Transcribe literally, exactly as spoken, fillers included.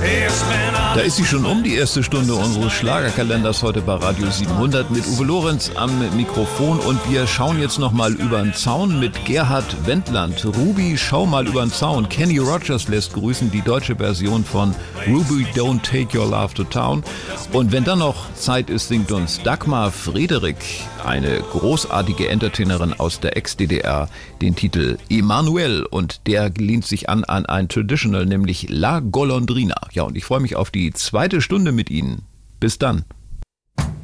Da ist sie schon um, die erste Stunde unseres Schlagerkalenders heute bei Radio siebenhundert mit Uwe Lorenz am Mikrofon und wir schauen jetzt nochmal über den Zaun mit Gerhard Wendland. Ruby, schau mal über den Zaun. Kenny Rogers lässt grüßen, die deutsche Version von Ruby, Don't Take Your Love to Town. Und wenn dann noch Zeit ist, singt uns Dagmar Frederik, eine großartige Entertainerin aus der Ex-D D R, den Titel Emanuel und der lehnt sich an an ein Traditional, nämlich La Golondrina. Ja, und ich freue mich auf die zweite Stunde mit Ihnen. Bis dann.